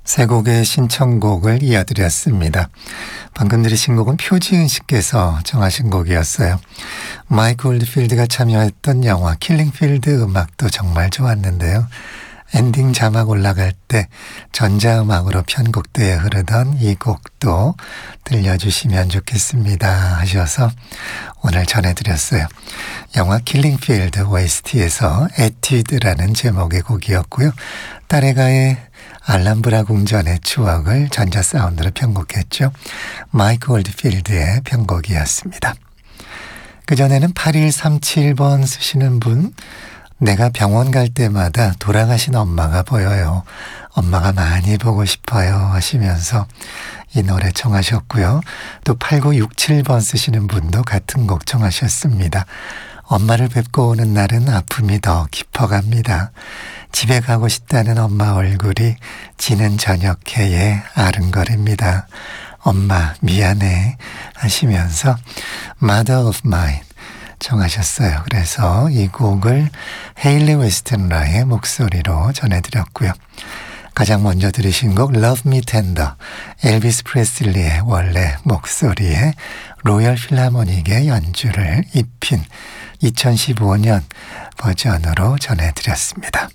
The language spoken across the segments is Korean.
세 곡의 신청곡을 이어드렸습니다. 방금 들으신 곡은 표지은 씨께서 정하신 곡이었어요. 마이크 올드필드가 참여했던 영화 킬링필드 음악도 정말 좋았는데요. 엔딩 자막 올라갈 때 전자음악으로 편곡되어 흐르던 이 곡도 들려주시면 좋겠습니다 하셔서 오늘 전해드렸어요. 영화 킬링필드 OST에서 에뛰드라는 제목의 곡이었고요. 딸애가의 알람브라 궁전의 추억을 전자 사운드로 편곡했죠. 마이크 올드필드의 편곡이었습니다. 그전에는 8137번 쓰시는 분, 내가 병원 갈 때마다 돌아가신 엄마가 보여요. 엄마가 많이 보고 싶어요 하시면서 이 노래 청하셨고요. 또 8967번 쓰시는 분도 같은 곡 청하셨습니다. 엄마를 뵙고 오는 날은 아픔이 더 깊어갑니다. 집에 가고 싶다는 엄마 얼굴이 지는 저녁해에 아른거립니다. 엄마 미안해 하시면서 Mother of Mine 청하셨어요. 그래서 이 곡을 헤일리 웨스턴라의 목소리로 전해드렸고요. 가장 먼저 들으신 곡 Love Me Tender, 엘비스 프레슬리의 원래 목소리에 로열 필하모닉의 연주를 입힌 2015년 버전으로 전해드렸습니다.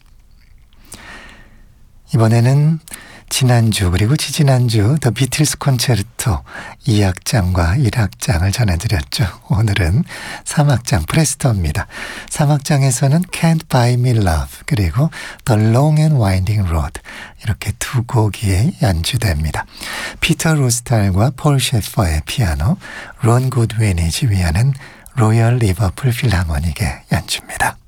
이번에는 지난주 그리고 지지난주 더 비틀스 콘체르토 2악장과 1악장을 전해드렸죠. 오늘은 3악장 프레스토입니다. 3악장에서는 Can't Buy Me Love 그리고 The Long and Winding Road 이렇게 두 곡이 연주됩니다. 피터 로스탈과 폴 셰퍼의 피아노, 론 굿윈이 지휘하는 로열 리버풀 필하모닉의 연주입니다.